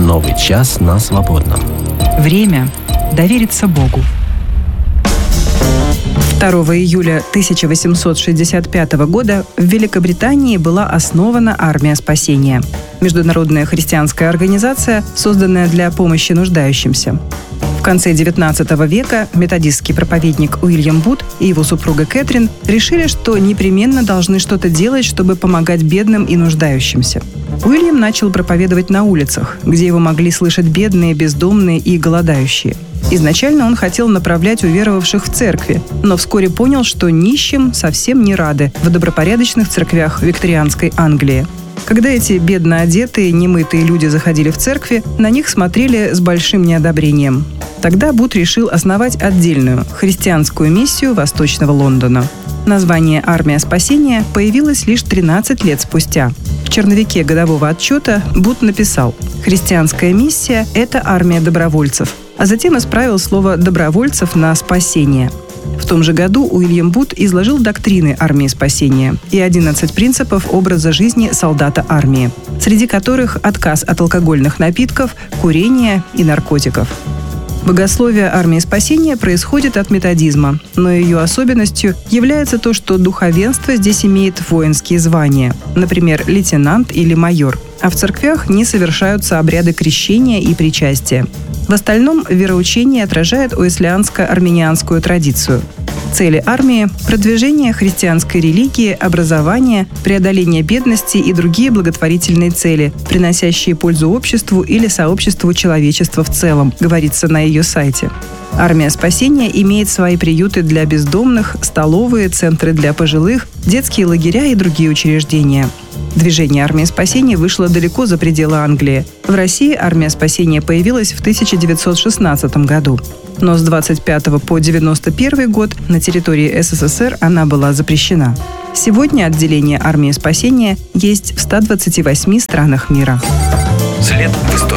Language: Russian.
Новый час на свободном. Время довериться Богу. 2 июля 1865 года в Великобритании была основана Армия спасения – международная христианская организация, созданная для помощи нуждающимся. В конце XIX века методистский проповедник Уильям Бут и его супруга Кэтрин решили, что непременно должны что-то делать, чтобы помогать бедным и нуждающимся. Уильям начал проповедовать на улицах, где его могли слышать бедные, бездомные и голодающие. Изначально он хотел направлять уверовавших в церкви, но вскоре понял, что нищим совсем не рады в добропорядочных церквях викторианской Англии. Когда эти бедно одетые, немытые люди заходили в церкви, на них смотрели с большим неодобрением. Тогда Бут решил основать отдельную христианскую миссию Восточного Лондона. Название «Армия спасения» появилось лишь 13 лет спустя. В черновике годового отчета Бут написал: «Христианская миссия – это армия добровольцев», а затем исправил слово «добровольцев» на «спасение». В том же году Уильям Бут изложил доктрины армии спасения и 11 принципов образа жизни солдата армии, среди которых отказ от алкогольных напитков, курения и наркотиков. Богословие армии спасения происходит от методизма, но ее особенностью является то, что духовенство здесь имеет воинские звания, например, лейтенант или майор, а в церквях не совершаются обряды крещения и причастия. В остальном вероучение отражает уэслианско-арминианскую традицию. Цели армии – продвижение христианской религии, образование, преодоление бедности и другие благотворительные цели, приносящие пользу обществу или сообществу человечества в целом, говорится на ее сайте. Армия спасения имеет свои приюты для бездомных, столовые, центры для пожилых, детские лагеря и другие учреждения. Движение «Армия спасения» вышло далеко за пределы Англии. В России «Армия спасения» появилась в 1916 году. Но с 25 по 91 год на территории СССР она была запрещена. Сегодня отделение «Армии спасения» есть в 128 странах мира.